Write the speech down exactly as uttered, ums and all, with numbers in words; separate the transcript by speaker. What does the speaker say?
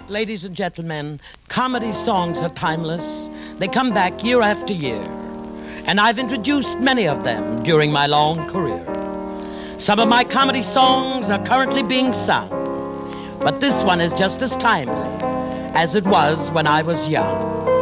Speaker 1: Ladies and gentlemen, comedy songs are timeless. They come back year after year. And I've introduced many of them during my long career. Some of my comedy songs are currently being sung, but this one is just as timely as it was when I was young.